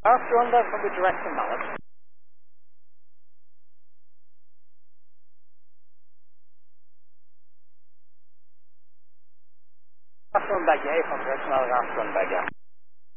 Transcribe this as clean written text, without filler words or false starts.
After under from the direct and knowledge. After on back, from direct and knowledge, after on back.